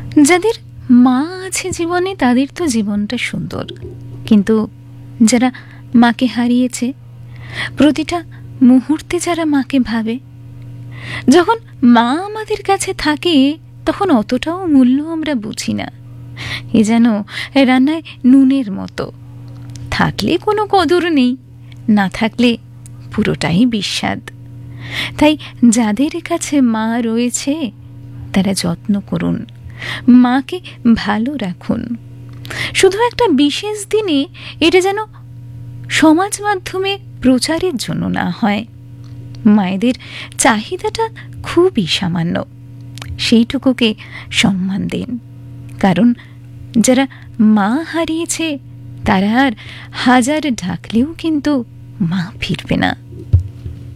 যাদের মা আছে জীবনে তাদের তো জীবনটা সুন্দর, কিন্তু যারা মাকে হারিয়েছে, প্রতিটা মুহূর্তে যারা মাকে ভাবে, যখন মা আমাদের কাছে থাকে তখন অতটাও মূল্য আমরা বুঝি না। এ যেন রান্নায় নুনের মতো, থাকলে কোনো কদর নেই, না থাকলে পুরোটাই বিস্বাদ। তাই যাদের কাছে মা রয়েছে তারা যত্ন করুন, মাকে ভালো রাখুন। শুধু একটা বিশেষ দিনে এটা যেন সমাজ মাধ্যমে প্রচারের জন্য না হয়। মায়েদের চাহিদাটা খুবই সামান্য, সেইটুকুকে সম্মান দিন, কারণ যারা মা হারিয়েছে তারা আর হাজার ডাকলেও কিন্তু মা ফিরবে না।